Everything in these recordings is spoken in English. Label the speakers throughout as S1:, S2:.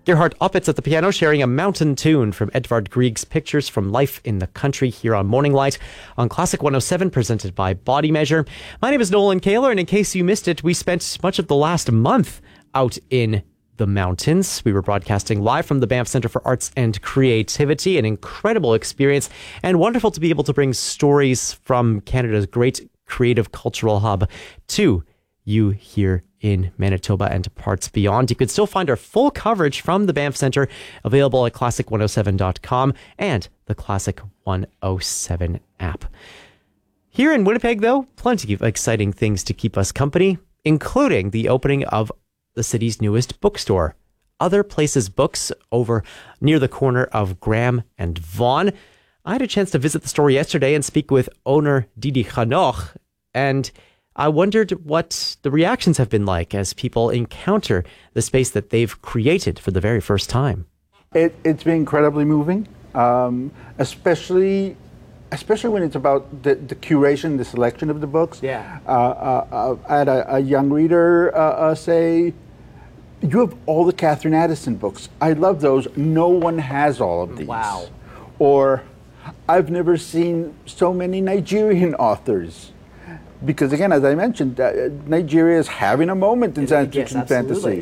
S1: Gerhard Opitz at the piano, sharing a mountain tune from Edvard Grieg's Pictures from Life in the Country here on Morning Light on Classic 107, presented by Body Measure. My name is Nolan Kaler, and in case you missed it, we spent much of the last month out in the mountains. We were broadcasting live from the Banff Centre for Arts and Creativity, an incredible experience, and wonderful to be able to bring stories from Canada's great creative cultural hub to you here in Manitoba and parts beyond. You can still find our full coverage from the Banff Centre available at classic107.com and the Classic 107 app. Here in Winnipeg, though, plenty of exciting things to keep us company, including the opening of the city's newest bookstore, Other Places Books, over near the corner of Graham and Vaughan. I had a chance to visit the store yesterday and speak with owner Didi Chanoch, and I wondered what the reactions have been like as people encounter the space that they've created for the very first time.
S2: It's been incredibly moving, especially when it's about the curation, the selection of the books.
S1: Yeah.
S2: I had a young reader say, "You have all the Catherine Addison books. I love those. No one has all of these."
S1: Wow.
S2: Or, "I've never seen so many Nigerian authors." Because again, as I mentioned, Nigeria is having a moment in science fiction and fantasy.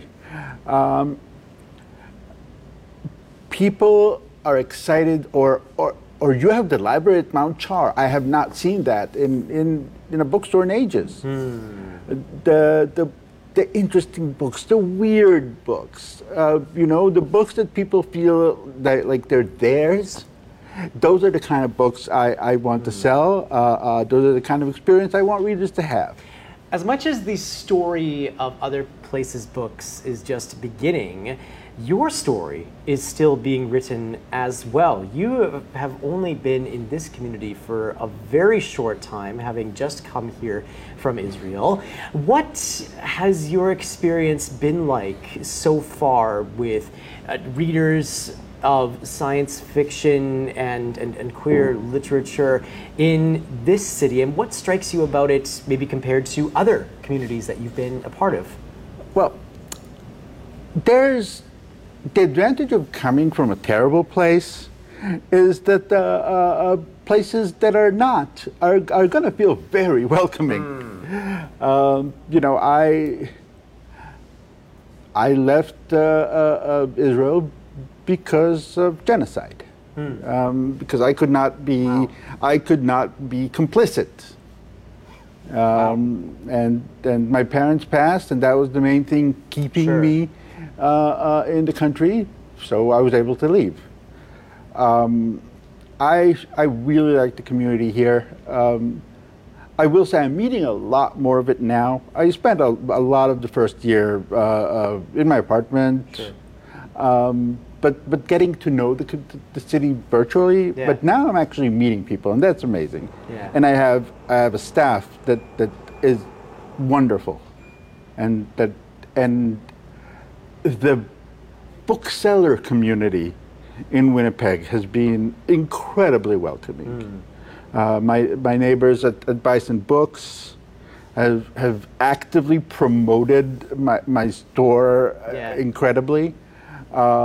S2: People are excited, or you have the library at Mount Char. I have not seen that in a bookstore in ages. The interesting books, the weird books, the books that people feel that, like they're theirs. Those are the kind of books I want to sell. Those are the kind of experience I want readers to have.
S3: As much as the story of Other Places Books is just beginning, your story is still being written as well. You have only been in this community for a very short time, having just come here from Israel. What has your experience been like so far with readers of science fiction and queer literature in this city, and what strikes you about it maybe compared to other communities that you've been a part of?
S2: Well, there's the advantage of coming from a terrible place is that places that are not are going to feel very welcoming. I left Israel because of genocide, because I could not be complicit, and my parents passed, and that was the main thing keeping me in the country. So I was able to leave. I really like the community here. I will say I'm meeting a lot more of it now. I spent a lot of the first year in my apartment. But getting to know the city virtually. Yeah. But now I'm actually meeting people, and that's amazing. Yeah. And I have a staff that is wonderful, and the bookseller community in Winnipeg has been incredibly welcoming. My neighbors at Bison Books have actively promoted my store incredibly.